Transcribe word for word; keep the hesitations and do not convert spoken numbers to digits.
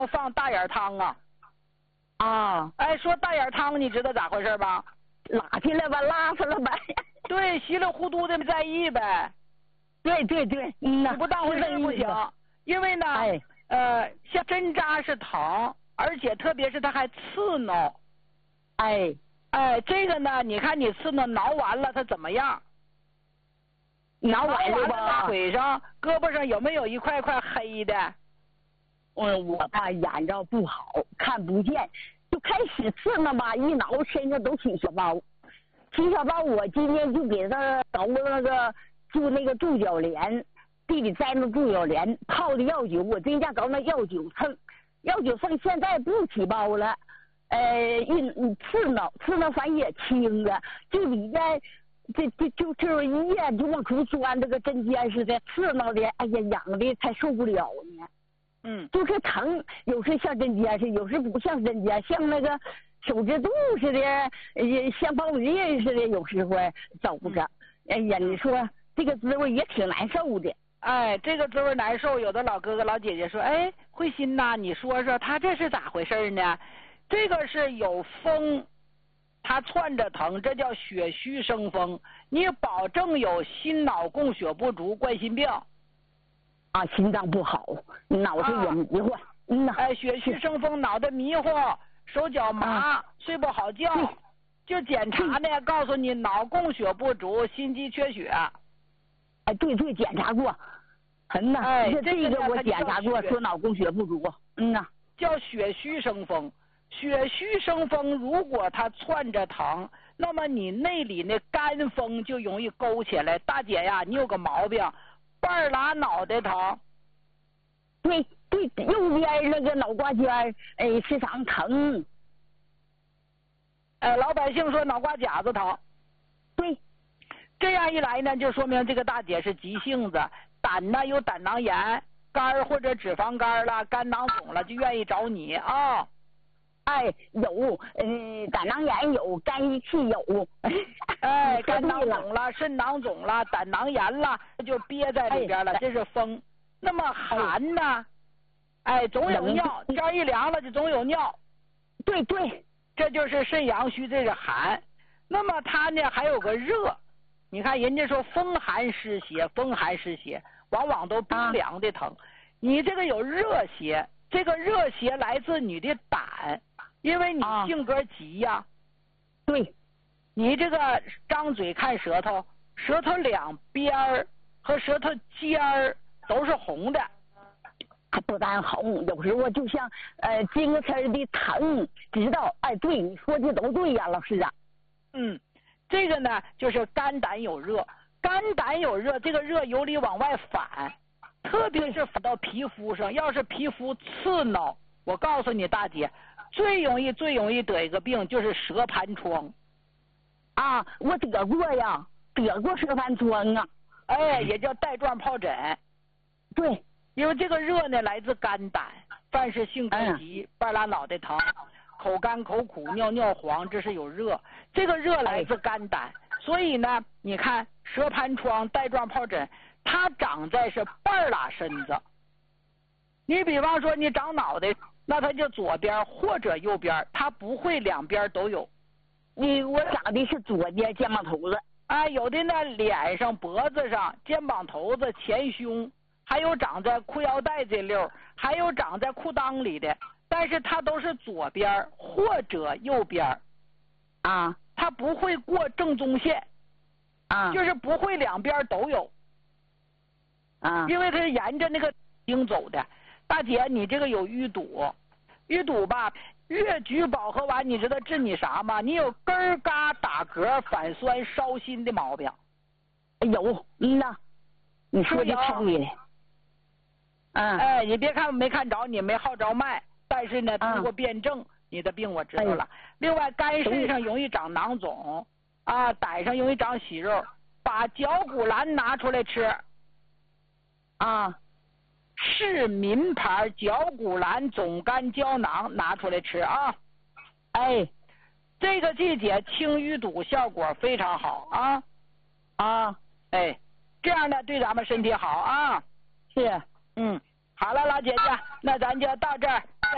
放大眼汤啊。 啊， 哎，说大眼汤，你知道咋回事吧？ 拉去了吧，拉死了呗。 对，稀里糊涂的没在意呗。 对对对，嗯呐， 你不当回事不行，因为呢， 哎， 呃，像针扎是疼，而且特别是它还刺挠。 哎哎，这个呢，你看你刺挠挠完了，它怎么样？ 挠完了吧？ 吧？ 腿上、胳膊上有没有一块块黑的？ 嗯，我吧眼着不好，看不见，就开始刺挠吧，一挠身上都起小包，起小包，我今天就给他找那个住那个助脚莲，地里栽那助脚莲，泡的药酒，我这家搞那药酒蹭，药酒蹭现在不起包了，呃，一刺挠刺挠反正也轻了，就里边这这就这一夜就往出钻，这个针尖似的，刺挠的，哎呀，痒的才受不了呢。 嗯， 就是疼，有时像针尖似的，有时不像针尖，像那个手指肚似的，呃，像包鱼似的，有时候走着。哎呀，你说这个滋味也挺难受的。 哎，这个滋味难受，有的老哥哥老姐姐说，哎，慧心呐，你说说他这是咋回事呢？这个是有风，他窜着疼，这叫血虚生风。你保证有心脑供血不足、冠心病。 啊，心脏不好，脑子也迷糊。嗯呐， 哎，血虚生风，脑袋迷糊，手脚麻， 啊、 睡不好觉。就检查呢，告诉你脑供血不足，心肌缺血。 哎，对对，检查过。嗯呐， 哎， 这这个我检查过，说脑供血不足。嗯呐， 叫血虚生风。血虚生风，如果它窜着疼，那么你内里那肝风就容易勾起来。大姐呀，你有个毛病。半拉脑袋疼， 对对，右边那个脑瓜尖儿，哎，时常疼。 哎，老百姓说脑瓜甲子疼。 对， 这样一来呢，就说明这个大姐是急性子，胆呢有胆囊炎，肝或者脂肪肝了，肝囊肿了，就愿意找你啊。 哎，有，嗯，胆囊炎有，肝郁气有， 哎，肝囊肿了，肾囊肿了，胆囊炎了，就憋在里边了，哎、这是风。那么寒呢？哎，总有尿，天一凉了就总有尿。 对对， 这就是肾阳虚，这是寒。那么它呢还有个热，你看人家说风寒湿邪，风寒湿邪往往都冰凉的疼，啊、你这个有热邪，这个热邪来自你的胆。因为你性格急呀、啊， 对， 你这个张嘴看舌头，舌头两边儿和舌头尖儿都是红的， 还不但红，有时候就像呃精神的疼，知道？哎，对，你说的都对呀，老师啊。 嗯，这个呢就是肝胆有热，肝胆有热，这个热由里往外反，特别是反到皮肤上，要是皮肤刺挠，我告诉你大姐。最容易最容易得一个病就是舌盘疮， 啊，我得过呀，得过舌盘疮啊， 哎，也叫带状疱疹。 对， 因为这个热呢来自肝胆，凡是性格急，半拉脑袋疼，口干口苦，尿尿黄，这是有热。这个热来自肝胆，所以呢，你看舌盘疮、带状疱疹，它长在是半拉身子。你比方说你长脑袋。那它就左边或者右边，它不会两边都有。 你我长的是左边肩膀头子， 啊，有的呢脸上、脖子上、肩膀头子、前胸，还有长在裤腰带这溜，还有长在裤裆里的，但是它都是左边或者右边， 啊， 它不会过正中线， 啊， 就是不会两边都有， 啊， 因为它是沿着那个经走的。大姐，你这个有淤堵，淤堵吧，越橘保和丸，你知道治你啥吗？你有根儿嘎打嗝、反酸、烧心的毛病。 有，嗯呐，你说的太对了。嗯， 哎，你别看我没看着你，没号着脉，但是呢，通过辩证，你的病我知道了。哎、另外，肝肾上容易长囊肿，啊，胆上容易长息肉，把绞股蓝拿出来吃。 啊。 市民牌绞股蓝总干胶囊拿出来吃啊！ 哎， 这个季节清淤堵效果非常好啊啊！ 哎，这样呢对咱们身体好啊！ 是， 嗯，好了，老姐姐，那咱就到这儿。